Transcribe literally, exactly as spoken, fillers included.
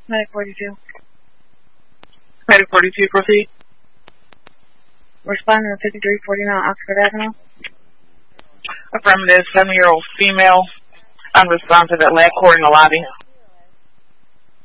Medic forty-two. Medic forty-two, proceed. Responding to fifty-three forty-nine Oxford Avenue. Affirmative, seven-year-old female, unresponsive at lab court in the lobby.